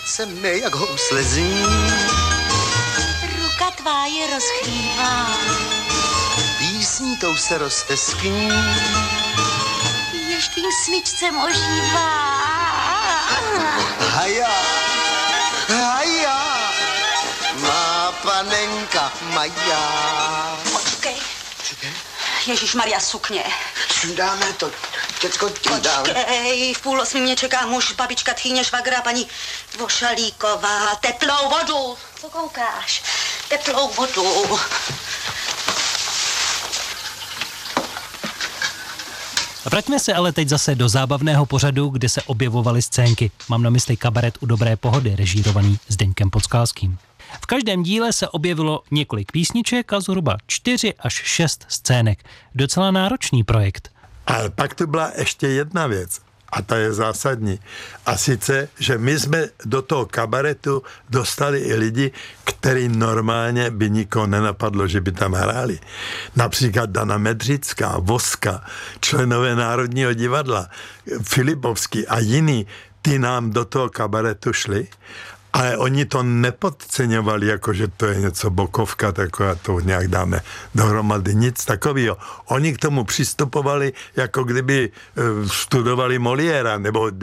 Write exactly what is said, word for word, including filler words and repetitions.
se mne jak housle zní. Ruka tvá je rozchývá, Písní tou se rozteskní. ještě smyčce ožívá. Haja, haja, má panenka Maja. Počkej. Ježišmarja, sukně. Dáme to, děcko, tím dáme. Počkej, v půl osmi mě čeká muž, babička, tchýně, švagra, paní Vošalíková. Teplou vodu. Co koukáš? Teplou vodu. Vraťme se ale teď zase do zábavného pořadu, kde se objevovaly scénky. Mám na mysli Kabaret u dobré pohody, režírovaný Zdeňkem Podskalským. V každém díle se objevilo několik písniček a zhruba čtyři až šest scének. Docela náročný projekt. Ale pak tu byla ještě jedna věc. A ta je zásadní. A sice, že my jsme do toho kabaretu dostali i lidi, který normálně by nikoho nenapadlo, že by tam hráli. Například Dana Medřická, Voska, členové Národního divadla, Filipovský a jiní, ty nám do toho kabaretu šli. Ale oni to nepodceňovali, jako že to je něco bokovka, taková to nějak dáme dohromady, nic takového. Oni k tomu přistupovali, jako kdyby studovali Moliéra, nebo